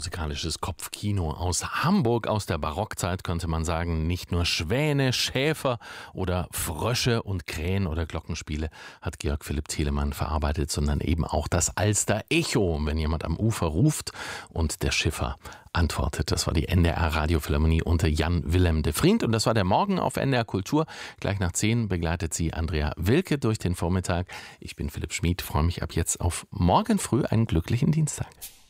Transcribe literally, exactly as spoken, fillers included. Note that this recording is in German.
musikalisches Kopfkino aus Hamburg aus der Barockzeit, könnte man sagen. Nicht nur Schwäne, Schäfer oder Frösche und Krähen oder Glockenspiele hat Georg Philipp Telemann verarbeitet, sondern eben auch das Alster-Echo, wenn jemand am Ufer ruft und der Schiffer antwortet. Das war die N D R Radiophilharmonie unter Jan Willem de Vriend und das war der Morgen auf N D R Kultur. Gleich nach zehn begleitet sie Andrea Wilke durch den Vormittag. Ich bin Philipp Schmid, freue mich ab jetzt auf morgen früh einen glücklichen Dienstag.